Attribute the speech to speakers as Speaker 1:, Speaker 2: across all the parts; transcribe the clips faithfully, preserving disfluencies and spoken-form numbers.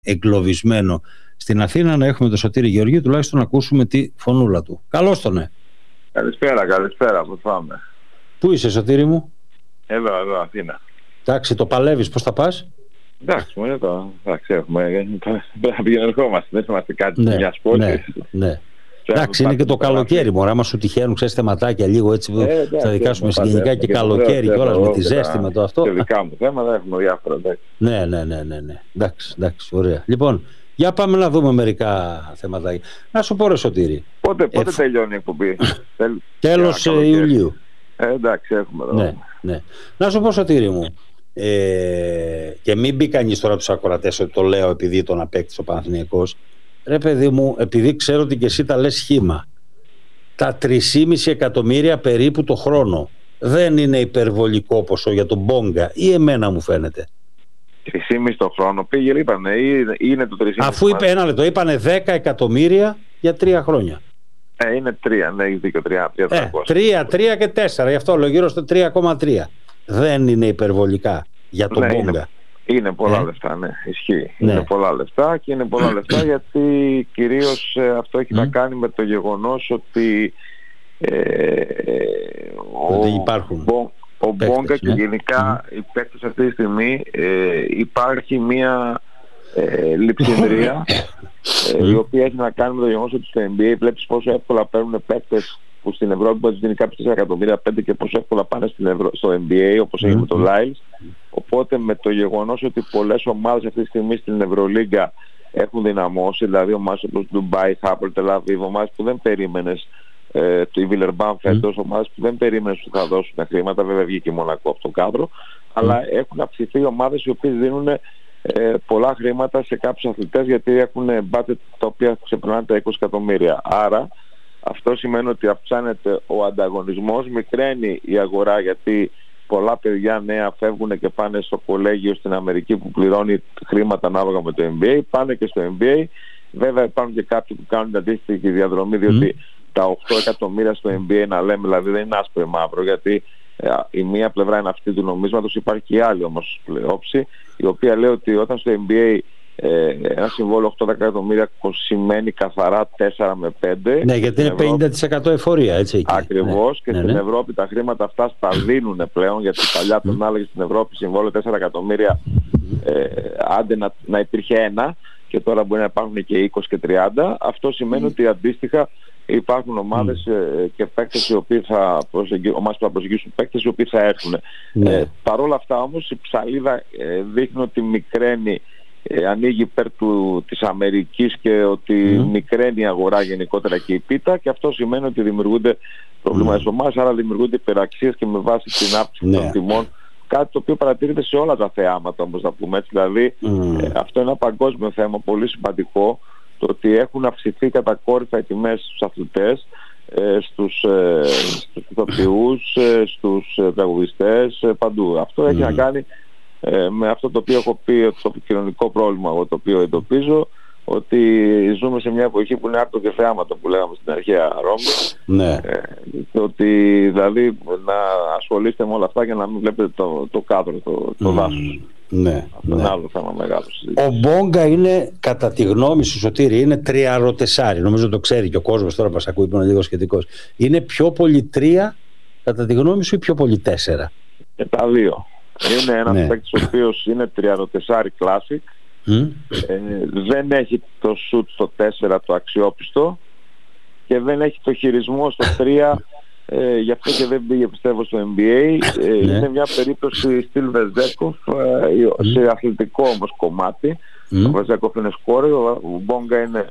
Speaker 1: εγκλωβισμένο στην Αθήνα, να έχουμε το Σωτήρη Γεωργίου, τουλάχιστον να ακούσουμε τη φωνούλα του. Καλώς τον, ναι.
Speaker 2: Καλησπέρα, καλησπέρα, πώς πάμε?
Speaker 1: Πού είσαι, Σωτήρη μου?
Speaker 2: Εδώ, εδώ, Αθήνα.
Speaker 1: Εντάξει, το παλεύεις, πώς θα πας?
Speaker 2: Εντάξει, μου είναι το, εντάξει, έχουμε, πρέπει να πηγαίνουμε, δεν είμαστε κάτι
Speaker 1: ναι,
Speaker 2: μιας πόλης.
Speaker 1: Ναι, ναι. Εντάξει, είναι και το καλοκαίρι, μωρά, άμα σου τυχαίνουν, ξέρεις, θεματάκια λίγο έτσι, ε, θα δικάσουμε συγγενικά και καλοκαίρι κιόλας με τη ζέστη, με το αυτό.
Speaker 2: Και δικά μου θέματα έχουμε διάφορα, εντάξει.
Speaker 1: Ναι, ναι, ναι, ναι, ναι. Εντάξει, εντάξει, ωραία. Λοιπόν, για πάμε να δούμε μερικά θεματάκια. Να σου πω, ρε Σωτήρη.
Speaker 2: Πότε, πότε ε, τελειώνει η εκπομπή?
Speaker 1: Τέλος Ιουλίου.
Speaker 2: Ε, εντάξει, έχουμε εδώ.
Speaker 1: Ναι, ναι. Να σου πω, Σωτήρη μου, ε, και μην μπει κανείς τώρα τους ακροατές ότι το λέω επειδή τον απέκτησε ο Παναθηναϊκός. Ρε παιδί μου, επειδή ξέρω ότι και εσύ τα λες χύμα, τα τρία κόμμα πέντε εκατομμύρια περίπου το χρόνο δεν είναι υπερβολικό ποσό για τον Μπόγκα, ή εμένα μου φαίνεται?
Speaker 2: τρία κόμμα πέντε το χρόνο πήγε, είπανε, ή είναι το τρία κόμμα πέντε?
Speaker 1: Αφού είπε ένα λεπτό, είπανε δέκα εκατομμύρια για τρία χρόνια.
Speaker 2: Ε, είναι τρία, ναι, έχει δίκιο, τρία, τρία,
Speaker 1: ε, τρία, τρία και τέσσερα, γι' αυτό λέω γύρω στο τρία κόμμα τρία. Δεν είναι υπερβολικά για τον ναι, Μπόγκα?
Speaker 2: Είναι, είναι πολλά ε? λεφτά, ναι, ισχύει.
Speaker 1: Ναι.
Speaker 2: Είναι πολλά λεφτά και είναι πολλά λεφτά γιατί κυρίως ε, αυτό έχει mm. να κάνει με το γεγονός ότι ε,
Speaker 1: ο, υπάρχουν
Speaker 2: ο, ο Μπόγκα και ναι. γενικά mm. οι παίκτες αυτή τη στιγμή ε, υπάρχει μια ε, λειψιδρία ε, η οποία έχει να κάνει με το γεγονός ότι στο N B A βλέπεις πόσο εύκολα παίρνουν παίκτες που στην Ευρώπη μπορεί να δίνει κάποιες τέσσερα εκατομμύρια πέντε και πόσο εύκολα πάνε στην Ευρω... στο N B A, όπως έγινε με το Lyles. Οπότε με το γεγονός ότι πολλές ομάδες αυτή τη στιγμή στην Ευρωλίγκα έχουν δυναμώσει, δηλαδή ομάδες όπως Ντουμπάι, Χάπολ, Τελαβίβ, ομάδες που δεν περίμενες, ε, το Βιλερμπάν φέτος, ομάδες που δεν περίμενες ότι θα δώσουν χρήματα, βέβαια βγήκε και Μονακό από το κάδρο, αλλά έχουν αυξηθεί ομάδες οι οποίες δίνουν ε, πολλά χρήματα σε κάποιους αθλητές γιατί έχουν budget τα οποία ξεπερνάνε τα είκοσι εκατομμύρια. Άρα αυτό σημαίνει ότι αυξάνεται ο ανταγωνισμός, μικραίνει η αγορά γιατί πολλά παιδιά νέα φεύγουν και πάνε στο κολέγιο στην Αμερική που πληρώνει χρήματα ανάλογα με το N B A, πάνε και στο N B A. Βέβαια υπάρχουν και κάποιοι που κάνουν αντίστοιχη διαδρομή διότι mm. τα οκτώ εκατομμύρια στο N B A, να λέμε, δηλαδή δεν είναι άσπρο μαύρο, γιατί ε, η μία πλευρά είναι αυτή του νομίσματος, υπάρχει και η άλλη όμως όψη, η οποία λέει ότι όταν στο N B A Ε, ένα συμβόλαιο οκτώ εκατομμύρια σημαίνει καθαρά τέσσερα με πέντε.
Speaker 1: Ναι, γιατί είναι Ευρώπη πενήντα τοις εκατό εφορία, έτσι εκεί.
Speaker 2: Ακριβώς,
Speaker 1: ναι.
Speaker 2: Και
Speaker 1: ναι,
Speaker 2: στην
Speaker 1: ναι.
Speaker 2: Ευρώπη τα χρήματα αυτά τα δίνουν πλέον, γιατί παλιά τον άλλαγε στην Ευρώπη συμβόλαιο τέσσερα εκατομμύρια, ε, άντε να, να υπήρχε ένα, και τώρα μπορεί να υπάρχουν και είκοσι και τριάντα. Αυτό σημαίνει ότι αντίστοιχα υπάρχουν ομάδες ε, και παίκτες οι οποίοι θα προσεγγίσουν, ομάδες που θα προσεγγίσουν παίκτες οι οποίοι θα έρθουν.
Speaker 1: Ναι.
Speaker 2: Ε, Παρ' όλα αυτά όμως η ψαλίδα ε, δείχνει ότι μικραίνει, Ε, ανοίγει υπέρ του, της Αμερικής και ότι mm. μικραίνει η αγορά γενικότερα και η πίτα, και αυτό σημαίνει ότι δημιουργούνται προβλήματα στις ομάδες, άρα δημιουργούνται υπεραξίες και με βάση την αύξηση
Speaker 1: mm.
Speaker 2: των τιμών, κάτι το οποίο παρατηρείται σε όλα τα θεάματα, όμως να πούμε έτσι, δηλαδή mm. ε, αυτό είναι ένα παγκόσμιο θέμα πολύ σημαντικό, το ότι έχουν αυξηθεί κατακόρυφα οι τιμές στους αθλητές, ε, στους, ε, στους ηθοποιούς, ε, στους ε, τραγουδιστές, ε, παντού. Αυτό mm. έχει να κάνει Ε, με αυτό το οποίο έχω πει, το κοινωνικό πρόβλημα εγώ το οποίο εντοπίζω, ότι ζούμε σε μια εποχή που είναι άρτο και θεάματα που λέγαμε στην αρχαία Ρώμη.
Speaker 1: Ναι.
Speaker 2: Ε, ότι δηλαδή να ασχολείστε με όλα αυτά και να μην βλέπετε το, το κάδρο, το, το mm. δάσος.
Speaker 1: Ναι,
Speaker 2: αυτό
Speaker 1: ναι.
Speaker 2: είναι άλλο θέμα μεγάλο.
Speaker 1: Ο Μπόγκα είναι, κατά τη γνώμη σου, Σωτήρη, είναι τριαροτεσάρι. Νομίζω το ξέρει και ο κόσμος τώρα που μας ακούει, που είναι λίγο σχετικός. Είναι πιο πολύ τρία, κατά τη γνώμη σου, ή πιο πολύ τέσσερα?
Speaker 2: Και τα δύο. Είναι ένας ναι. παίκτης ο οποίος είναι τριαροτεσάρι classic, mm. ε, δεν έχει το shoot στο τέσσερα το αξιόπιστο και δεν έχει το χειρισμό στο τρία, ε, γι' αυτό και δεν πήγε πιστεύω στο N B A. ε, ναι. Είναι μια περίπτωση στυλ Βεζέκοφ, ε, mm. σε αθλητικό όμως κομμάτι. mm. Ο Βεζέκοφ είναι σκόρη, ο Μπόγκα είναι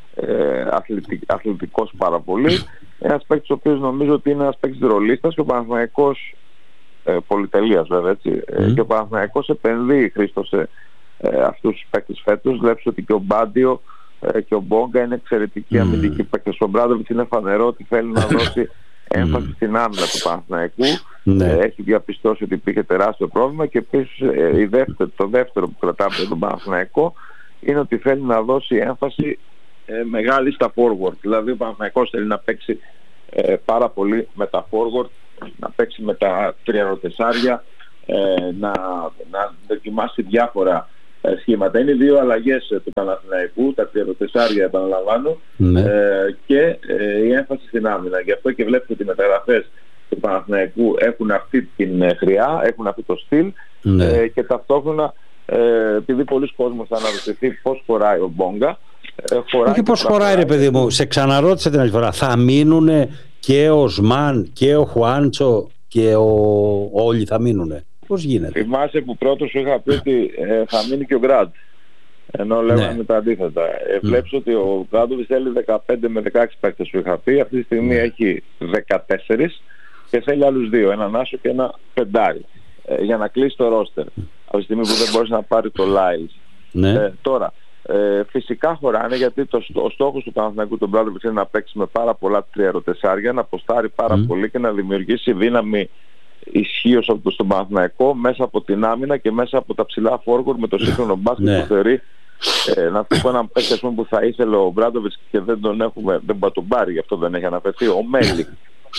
Speaker 2: ε, αθλητικ, αθλητικός πάρα πολύ. Ένας παίκτης ο οποίος νομίζω ότι είναι ένας παίκτης ρολίστας, και ο Παναθηναϊκός Ε, πολυτελείας βέβαια, έτσι. Mm. Και ο Παναθηναϊκός επενδύει, Χρήστο, σε ε, αυτούς τους παίκτες φέτος. Βλέπεις ότι και ο Μπάντιο ε, και ο Μπόγκα είναι εξαιρετικοί mm. αμυντικοί παίκτες. Ο Μπράντοβιτς είναι φανερό ότι θέλει να δώσει έμφαση mm. στην άμυνα του Παναθηναϊκού. Mm. Ε, έχει διαπιστώσει ότι υπήρχε τεράστιο πρόβλημα, και επίσης ε, η δεύτερη, το δεύτερο που κρατάμε για τον Παναθηναϊκό είναι ότι θέλει να δώσει έμφαση ε, μεγάλη στα forward. Δηλαδή ο Παναθηναϊκός θέλει να παίξει ε, πάρα πολύ με τα forward, να παίξει με τα τριαροτεσάρια, ε, να, να δοκιμάσει διάφορα σχήματα. Είναι δύο αλλαγές του Παναθηναϊκού, τα τριαντατεσσάρια επαναλαμβάνω,
Speaker 1: ναι.
Speaker 2: ε, και ε, η έμφαση στην άμυνα. Γι' αυτό και βλέπετε ότι οι μεταγραφές του Παναθηναϊκού έχουν αυτή την ε, χρειά, έχουν αυτό το στυλ, ναι. ε, και ταυτόχρονα ε, επειδή πολλοί κόσμος θα αναρωτηθεί πώς χωράει ο Μπόγκα. Ε,
Speaker 1: Όχι πώς χωράει ρε παιδί μου, σε ξαναρώτησε την άλλη φορά, θα μείνουν και ο Σμαν και ο Χουάντσο και ο... όλοι θα μείνουνε? Πώς γίνεται?
Speaker 2: Θυμάσαι που πρώτος σου είχα πει ότι ε, θα μείνει και ο Γκραντ, ενώ λέγαμε ναι. τα αντίθετα. Ε, βλέπεις mm. ότι ο Γκραντοβιτς θέλει δεκαπέντε με δεκαέξι παίκτες, σου είχα πει. Αυτή τη στιγμή mm. έχει δεκατέσσερα και θέλει άλλους δύο, έναν άσο και ένα πεντάρι, ε, για να κλείσει το ρόστερ. Από τη στιγμή που δεν μπορείς να πάρει το Λάιλς.
Speaker 1: Ναι.
Speaker 2: Ε, τώρα, ε, φυσικά χωράνε, γιατί το, ο στόχος του Παναθηναϊκού τον Μπράντοβιτς είναι να παίξει με πάρα πολλά τριαροτεσσάρια, να αποστάρει πάρα mm. πολύ και να δημιουργήσει δύναμη ισχύως από το στον Παναθηναϊκό μέσα από την άμυνα και μέσα από τα ψηλά φόργορ με το σύγχρονο μπάσκετ που θεωρεί. Ε, να του πω έναν παίκτη που θα ήθελε ο Μπράντοβιτς και δεν τον έχουμε, δεν θα τον πάρει, γι' αυτό δεν έχει αναφερθεί, ο Μέλικ.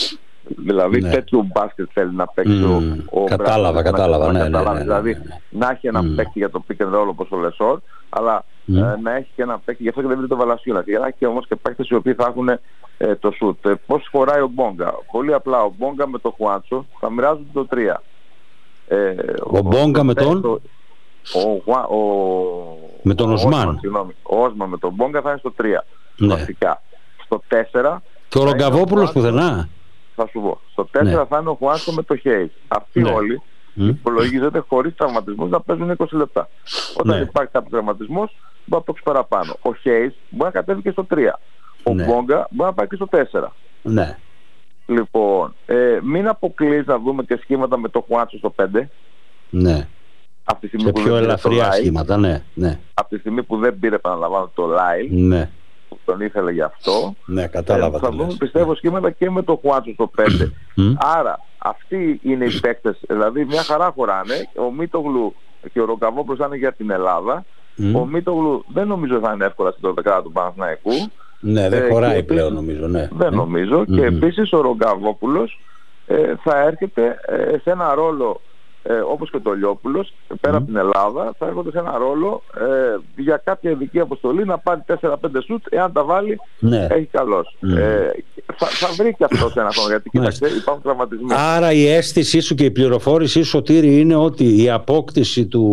Speaker 2: Δηλαδή ναι. τέτοιο μπάσκετ θέλει να παίξει mm. ο, ο
Speaker 1: κατάλαβα, κατάλαβα, ναι, ναι, ναι, ναι,
Speaker 2: δηλαδή
Speaker 1: ναι, ναι.
Speaker 2: να έχει έναν mm. παίκτη για το pick and roll όπως ο Λεσόρ, αλλά mm. ε, να έχει και ένα παίκτη, γι' αυτό και δεν βρει το Βαλασιούνα, για να έχει όμως και παίκτες οι οποίοι θα έχουν ε, το σουτ. Ε, πώς φοράει ο Μπόγκα? Πολύ απλά, ο Μπόγκα με το Χουάντσο θα μοιράζονται το τρία. Ε,
Speaker 1: ο Μπόγκα με τον?
Speaker 2: Το, ο, ο,
Speaker 1: με τον Οσμάν.
Speaker 2: Ο Όσμαν με τον Μπόγκα θα είναι στο τρία.
Speaker 1: Ναι.
Speaker 2: Βασικά. Στο τέσσερα.
Speaker 1: Και ο Ρογκαβόπουλος πουθενά.
Speaker 2: Θα σου πω. Στο τέσσερα ναι. θα είναι ο Χουάντσο με το Χέις. Αυτοί ναι. όλοι mm. υπολογίζονται χωρίς τραυματισμούς να παίζουν είκοσι λεπτά. Όταν ναι. υπάρχει κάποιος τραυματισμός μπορεί να παίξει παραπάνω. Ο Χέις μπορεί να κατέβει και στο τρία. Ο ναι. Μπόγκα μπορεί να πάει και στο τέσσερα. Ναι. Λοιπόν, ε, μην αποκλείς να δούμε και σχήματα με το Χουάντσο στο πέντε.
Speaker 1: Ναι.
Speaker 2: Αυτή τη
Speaker 1: σε πιο ελαφριά σχήματα, ναι, ναι.
Speaker 2: Από τη στιγμή που δεν πήρε, επαναλαμβάνω, το Λάιλ, ναι. που τον ήθελε γι' αυτό,
Speaker 1: ναι, κατάλαβα.
Speaker 2: Ε, θα δούμε, πιστεύω, σχήματα και με το Χουάντσο στο πέντε. Άρα, αυτοί είναι οι παίκτες, δηλαδή μια χαρά χωράνε. Ο Μίτογλου και ο Ρογκαβόπουλος θα είναι για την Ελλάδα. Mm. Ο Μίτογλου δεν νομίζω θα είναι εύκολα στην δεκάδα του Παναθηναϊκού.
Speaker 1: Ναι, δεν ε, χωράει πλέον νομίζω, ναι.
Speaker 2: Δεν νομίζω. Mm. Και επίσης ο Ρογκαβόπουλος ε, θα έρχεται ε, σε ένα ρόλο, Ε, όπως και το Λιόπουλος, πέρα mm. από την Ελλάδα, θα έρχονται σε ένα ρόλο ε, για κάποια ειδική αποστολή να πάρει τέσσερα πέντε σουτ, εάν τα βάλει ναι. έχει καλός. Mm. Ε, θα, θα βρει και αυτό σε ένα χρόνο, γιατί κοίταξε, υπάρχουν τραυματισμοί.
Speaker 1: Άρα η αίσθησή σου και η πληροφόρησή σου, Σωτήρη, είναι ότι η απόκτηση του,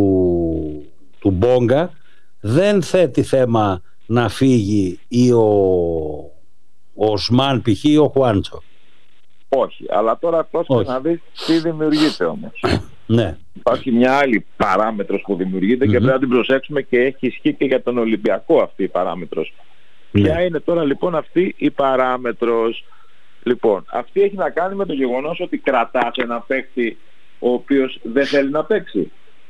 Speaker 1: του Μπόγκα δεν θέτει θέμα να φύγει ή ο, ο Οσμάν π.χ. ή ο Χουάντσο.
Speaker 2: Όχι, αλλά τώρα πρόσεχε να δεις τι δημιουργείται όμως.
Speaker 1: Ναι.
Speaker 2: Υπάρχει μια άλλη παράμετρος που δημιουργείται mm-hmm. και πρέπει να την προσέξουμε και έχει ισχύ και για τον Ολυμπιακό αυτή η παράμετρος. Ναι. Ποια είναι τώρα λοιπόν αυτή η παράμετρος? Λοιπόν, αυτή έχει να κάνει με το γεγονός ότι κρατάς ένα παίκτη ο οποίος δεν θέλει να παίξει.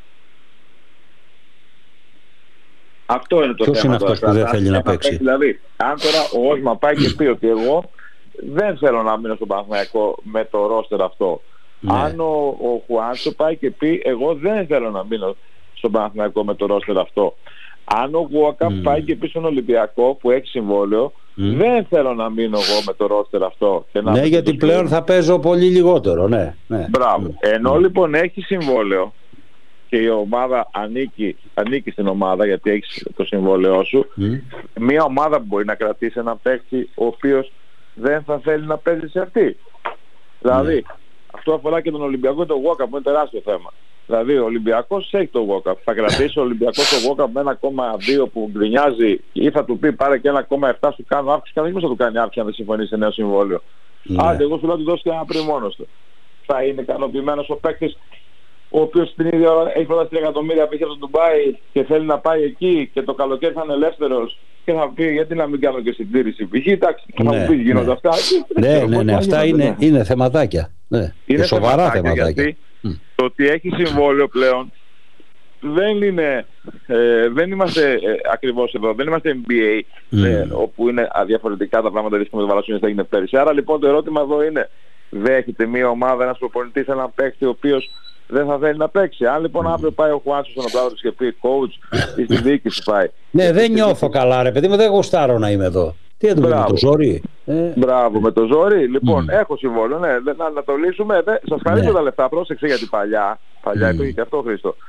Speaker 2: Αυτό είναι το
Speaker 1: Ποιος
Speaker 2: θέμα.
Speaker 1: Ποιος είναι αυτός που δεν θέλει να παίξει?
Speaker 2: παίξει? Δηλαδή, αν τώρα ο Όσμα πάει και πει ότι εγώ δεν θέλω να μείνω στον Παναθηναϊκό με το ρόστερ αυτό. Ναι. Αν ο, ο Χουάντσο πάει και πει εγώ δεν θέλω να μείνω στον Παναθηναϊκό με το ρόστερ αυτό. Αν ο Γουόκα mm. πάει και πει στον Ολυμπιακό που έχει συμβόλαιο, mm. δεν θέλω να μείνω εγώ με το ρόστερ αυτό. Και να
Speaker 1: ναι, γιατί πλέον σπίτι. Θα παίζω πολύ λιγότερο. Ναι, ναι.
Speaker 2: Μπράβο.
Speaker 1: Mm.
Speaker 2: Ενώ mm. λοιπόν έχει συμβόλαιο και η ομάδα ανήκει, ανήκει στην ομάδα γιατί έχει το συμβόλαιό σου, mm. μια ομάδα που μπορεί να κρατήσει ένα παίκτη ο οποίος δεν θα θέλει να παίζει σε αυτή. Δηλαδή, mm. αυτό αφορά και τον Ολυμπιακό και τον Γουόκα που είναι τεράστιο θέμα. Δηλαδή, ο Ολυμπιακός έχει τον Γουόκα. Θα κρατήσει ο Ολυμπιακός τον Γουόκα με ένα κόμμα δύο που γκρινιάζει ή θα του πει πάρε και ένα κόμμα επτά σου κάνω αύξηση και δεν θα του κάνει αύξηση αν δεν συμφωνήσει σε νέο συμβόλαιο. Mm. Άντε, εγώ σου λέω ότι δώσει και ένα πριν μόνος του. Θα είναι ικανοποιημένος ο παίκτης ο οποίος την ίδια ώρα έχει προτάσει τρία εκατομμύρια πήγε από το Ντουμπάι και θέλει να πάει εκεί και το καλοκαίρι θα είναι ελεύθερος και θα πει γιατί να μην κάνω και συντήρηση π.χ. Εντάξει, θα μου πει γίνονται αυτά.
Speaker 1: Ναι, ναι, ναι, αυτά είναι, είναι θεματάκια. Ναι.
Speaker 2: Είναι
Speaker 1: σοβαρά
Speaker 2: θεματάκια. Γιατί mm. το ότι έχει συμβόλαιο πλέον δεν είναι, ε, δεν είμαστε ε, ακριβώς εδώ, δεν είμαστε N B A mm. ε, όπου είναι αδιαφορετικά τα πράγματα ρίσκουμε με το Βαλασσούνιας θα γίνει πέρυσι. Άρα λοιπόν το ερώτημα εδώ είναι, δέχεται μια ομάδα, ένας προπονητής, έναν παίκτη ο οποίος δεν θα θέλει να παίξει? Αν λοιπόν αύριο πάει ο Χουάντσο στον Οπλάδος και πει coach ή στη διοίκηση πάει.
Speaker 1: Ναι, δεν νιώθω καλά ρε παιδί μου, δεν γουστάρω να είμαι εδώ. Τι θα το με το ζόρι?
Speaker 2: Ε. Μπράβο, με το ζόρι. Λοιπόν, mm. έχω συμβόλαιο, ναι, να, να το λύσουμε. Δε, σας χαρίζω ναι. τα λεφτά, πρόσεξε γιατί παλιά, παλιά mm. υπήρχε και αυτό Χρήστο.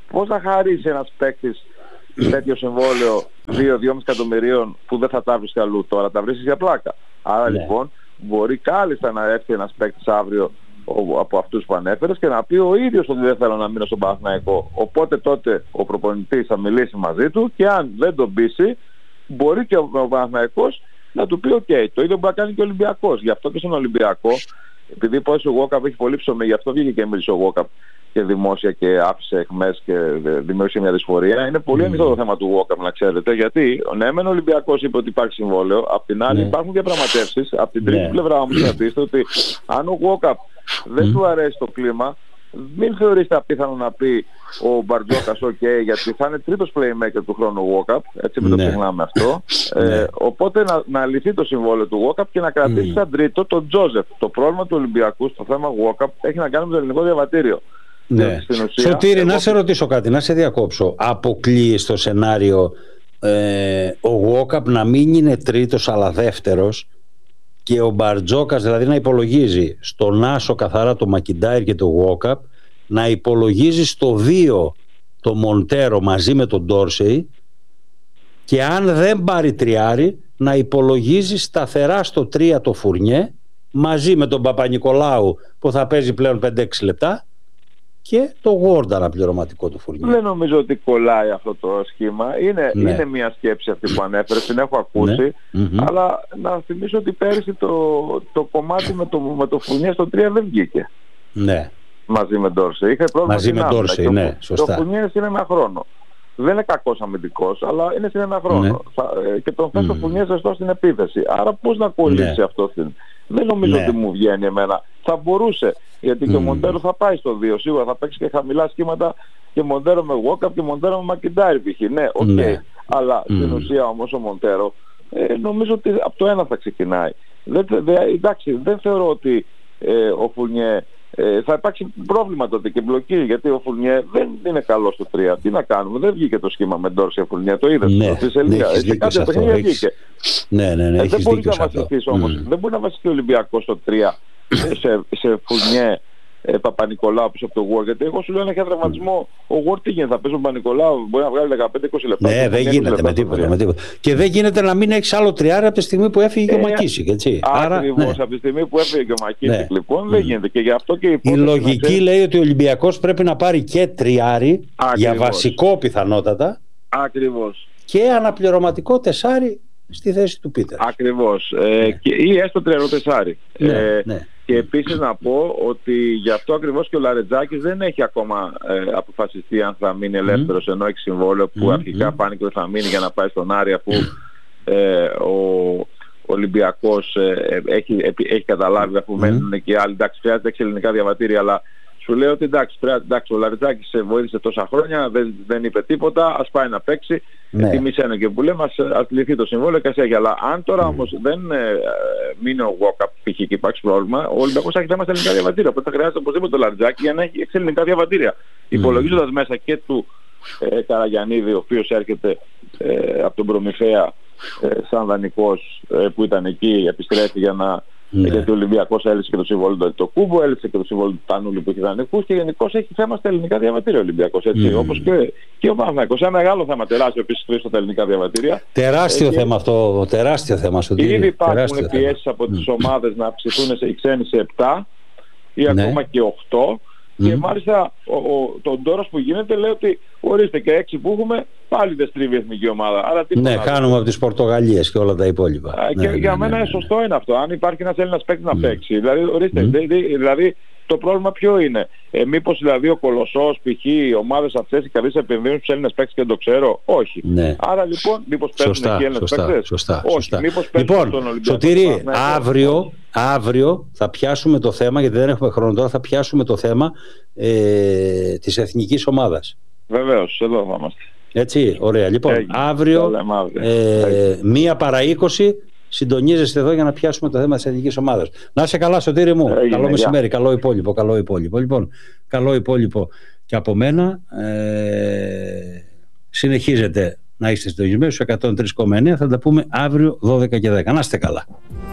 Speaker 2: πώς θα χαρίσει ένας παίκτης τέτοιο συμβόλαιο δύο με δυόμισι εκατομμυρίων που δεν θα τα βρεις αλλού, τώρα τα βρίσκεις για πλάκα. Άρα ναι. λοιπόν μπορεί κάλλιστα να έρθει ένας παίκτης αύριο από αυτούς που ανέφερες και να πει ο ίδιος ότι δεν θέλω να μείνω στον Παναθηναϊκό. Οπότε τότε ο προπονητής θα μιλήσει μαζί του και αν δεν τον πείσει, μπορεί και ο Παναθηναϊκός να του πει: OK, το ίδιο μπορεί να κάνει και ο Ολυμπιακός. Γι' αυτό και στον Ολυμπιακό, επειδή πως ο Walkup έχει πολύ ψωμί, γι' αυτό βγήκε και μίλησε ο Walkup και δημόσια και άφησε εχμές και δημιούργησε μια δυσφορία. Είναι πολύ ανοιχτό mm. το θέμα του Walkup, να ξέρετε, γιατί ναι, μεν ο Ολυμπιακός είπε ότι υπάρχει συμβόλαιο, απ' την άλλη mm. υπάρχουν διαπραγματεύσεις. Απ' την τρίτη mm. πλευρά όμως κρατήστε ότι αν ο Walkup δεν mm. του αρέσει το κλίμα, μην θεωρήσετε απίθανο να πει ο Μπαρτζόκας OK, γιατί θα είναι τρίτος playmaker του χρόνου ο Walkup, έτσι μην το ξεχνάμε αυτό. ε, οπότε να, να λυθεί το συμβόλαιο του Walkup και να κρατήσει σαν τρίτο τον Τζόζεφ. Το πρόβλημα του Ολυμπιακού στο θέμα Walkup έχει να κάνει με το ελληνικό διαβατήριο.
Speaker 1: Ναι. Ουσία, Σωτήρη, εγώ... να σε ρωτήσω κάτι, να σε διακόψω. Αποκλείει στο σενάριο ε, ο Walkup να μην είναι τρίτος αλλά δεύτερος και ο Μπαρτζόκας δηλαδή να υπολογίζει στον άσο καθαρά το Μακιντάιρ και το Walkup, να υπολογίζει στο δύο το Μοντέρο μαζί με τον Ντόρσεϊ και αν δεν πάρει τριάρι να υπολογίζει σταθερά στο τρία το Φουρνιέ μαζί με τον Παπα-Νικολάου που θα παίζει πλέον πέντε έξι λεπτά και το Γόρντα αναπληρωματικό του Φουρνιέ.
Speaker 2: Δεν νομίζω ότι κολλάει αυτό το σχήμα. Είναι, ναι. είναι μια σκέψη αυτή που ανέφερε, την έχω ακούσει. Ναι. Αλλά να θυμίσω ότι πέρυσι το, το κομμάτι με το, με το Φουρνιέ στο τρία δεν βγήκε.
Speaker 1: Ναι.
Speaker 2: Μαζί με Ντόρσεϊ. Είχε πρόβλημα
Speaker 1: μαζί με Ντόρσεϊ, ναι, σωστά.
Speaker 2: Το Φουρνιέ είναι ένα χρόνο. Δεν είναι κακός αμυντικός, αλλά είναι σε ένα χρόνο. Ναι. Θα, και τον θες mm. το Φουρνιέ ζεστό στην επίθεση. Άρα πώς να κολλήσει ναι. αυτό. Δεν νομίζω ναι. ότι μου βγαίνει εμένα. Θα μπορούσε. Γιατί mm. και ο Μοντέρο θα πάει στο δύο. Σίγουρα θα παίξει και χαμηλά σχήματα και Μοντέρο με Walkup και Μοντέρο με Μακιντάιρ π.χ. Ναι, οκ. Okay. Ναι. Αλλά mm. στην ουσία όμως ο Μοντέρο ε, νομίζω ότι από το ένα θα ξεκινάει. Δεν, δε, εντάξει, δεν θεωρώ ότι ε, ο Φουρνιέ ε, θα υπάρξει πρόβλημα τότε και μπλοκή, γιατί ο Φουρνιέ δεν είναι καλό στο τρία. Τι να κάνουμε, δεν βγήκε το σχήμα με Ντόρσεϊ Φουρνιέ, το είδες
Speaker 1: ναι,
Speaker 2: στη σελίδα.
Speaker 1: Ναι, σε κάποια παιχνίδια βγήκε. Ναι, ναι, ναι,
Speaker 2: ε, δεν μπορεί να βασιστείς όμως, mm. δεν μπορεί να βασιστεί ο Ολυμπιακός στο τρία σε, σε Φουρνιέ ε, Παπα-Νικολάου πίσω από το Word, γιατί εγώ σου λέω αν έχει τραυματισμό ο Word τι γίνεται, θα παίζει ο Παπα-Νικολάου, μπορεί να βγάλει δεκαπέντε είκοσι λεπτά.
Speaker 1: Ναι, δεν γίνεται με τίποτα, με τίποτα. Και δεν γίνεται να μην έχεις άλλο τριάρι από τη στιγμή που έφυγε και ο Μακίσικ, έτσι.
Speaker 2: Ακριβώς, ναι. από τη στιγμή που έφυγε και ο Μακίσικ, ναι. λοιπόν, mm. δεν γίνεται. Και γι' αυτό και η,
Speaker 1: η λογική ξέρει... λέει ότι ο Ολυμπιακός πρέπει να πάρει και τριάρι για βασικό πιθανότατα.
Speaker 2: Ακριβώς.
Speaker 1: Και αναπληρωματικό τεσάρι στη θέση του Πίτερ.
Speaker 2: Ακριβώς. Ε, ναι. και, ή έστω τριάρι τεσάρι.
Speaker 1: Ναι,
Speaker 2: ε,
Speaker 1: ναι.
Speaker 2: Και επίσης να πω ότι γι' αυτό ακριβώς και ο Λαρετζάκης δεν έχει ακόμα ε, αποφασιστεί αν θα μείνει ελεύθερος, mm. ενώ έχει συμβόλαιο που mm. αρχικά mm. φάνηκε ότι θα μείνει για να πάει στον Άρη, αφού ε, ο Ολυμπιακός ε, έχει, έχει καταλάβει, αφού mm. μένουν και άλλοι. Εντάξει, χρειάζεται έξι ελληνικά διαβατήρια, αλλά σου λέω ότι εντάξει, εντάξει, ο Λαρετζάκης σε βοήθησε τόσα χρόνια, δεν, δεν είπε τίποτα, ας πάει να παίξει. Ναι. Τιμήσε ένα και που λέμε, ας, ας λυθεί το συμβόλαιο και ας έχει. Αλλά αν τώρα mm. όμως δεν ε, μείνει ο Walkup π.χ. και υπάρξει πρόβλημα, ο Ολυμπιακός θα έχει θέμα στα ελληνικά διαβατήρια. Οπότε θα χρειάζεται οπωσδήποτε το Λαρετζάκη για να έχει έξι ελληνικά διαβατήρια. Mm. Υπολογίζοντας μέσα και του ε, Καραγιαννίδη, ο οποίος έρχεται ε, από τον Προμηθέα ε, σαν δανεικός ε, που ήταν εκεί, επιστρέφει για να. Ναι. Γιατί ο Ολυμπιακός έλυσε και το συμβόλαιο του Αντιτοκούμπο, έλυσε και το συμβόλαιο του Τανούλη που έχει δανεικούς και γενικώς έχει θέμα στα ελληνικά διαβατήρια ο Ολυμπιακός. Έτσι, mm. όπως και, και ο Παναθηναϊκός. Ένα μεγάλο θέμα, τεράστιο επίσης χρήση στα ελληνικά διαβατήρια.
Speaker 1: Τεράστιο ε, θέμα αυτό, τεράστιο θέμα σου.
Speaker 2: Ήδη υπάρχουν πιέσεις από mm. τις ομάδες να αυξηθούν σε, οι ξένοι σε επτά ή ναι. ακόμα και οκτώ. Mm. Και μάλιστα ο, ο, τον τόρος που γίνεται λέει ότι ορίστε και έξι που έχουμε πάλι δεν στρίβει η εθνική ομάδα. Άρα, τι
Speaker 1: ναι, κάνουμε από τις Πορτογαλίες και όλα τα υπόλοιπα.
Speaker 2: Α,
Speaker 1: ναι,
Speaker 2: και
Speaker 1: ναι,
Speaker 2: για
Speaker 1: ναι,
Speaker 2: μένα
Speaker 1: ναι, ναι.
Speaker 2: σωστό είναι αυτό. Αν υπάρχει ένας Έλληνας παίκτης mm. να παίξει. Δηλαδή, ορίστε,
Speaker 1: Mm.
Speaker 2: δη, δηλαδή το πρόβλημα ποιο είναι. Ε, μήπως δηλαδή ο Κολοσσός, π.χ. οι ομάδες αυτές οι καλείς επενδύουν στους Έλληνες παίκτες και δεν το ξέρω. Όχι.
Speaker 1: Ναι.
Speaker 2: Άρα λοιπόν, μήπως παίρνουν εκεί Έλληνες παίκτες.
Speaker 1: Σωστά,
Speaker 2: Όχι.
Speaker 1: σωστά.
Speaker 2: Μήπως
Speaker 1: λοιπόν,
Speaker 2: τον Ολυμπιακό.
Speaker 1: Σωτήρη, αύριο, αύριο θα πιάσουμε το θέμα, γιατί δεν έχουμε χρόνο τώρα, θα πιάσουμε το θέμα ε, της εθνικής ομάδας.
Speaker 2: Βεβαίως, εδώ θα είμαστε.
Speaker 1: Έτσι, ωραία. Λοιπόν, Έγινε. αύριο, ε, μία παρά είκοσι, συντονίζεστε εδώ για να πιάσουμε το θέμα της εθνικής ομάδας. Να είσαι καλά, Σωτήρη μου. Έγινε, καλό μεσημέρι, για. καλό υπόλοιπο, καλό υπόλοιπο. Λοιπόν, καλό υπόλοιπο και από μένα. Ε, συνεχίζετε να είστε συντονισμένοι στους εκατόν τρία κόμμα εννέα. Θα τα πούμε αύριο δώδεκα και δέκα. Να είστε καλά.